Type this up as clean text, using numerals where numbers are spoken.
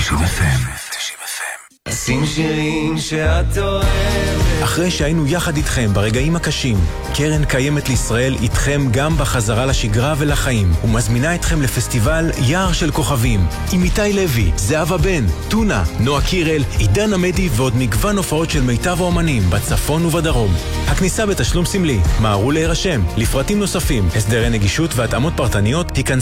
90 FM. שים שירים שאת אוהבת. אחרי שהיינו יחד איתכם ברגעים הקשים, קרן קיימת לישראל איתכם גם בחזרה לשגרה ולחיים, ומזמינה אתכם לפסטיבל יער של כוכבים, עם איתי לוי, זהבה בן, טונה, נועה קירל, עידן עמדי ועוד מגוון הופעות של מיטב האומנים בצפון ובדרום. הכניסה בתשלום סמלי, מהרו להירשם. לפרטים נוספים, הסדרי נגישות והתאמות פרטניות,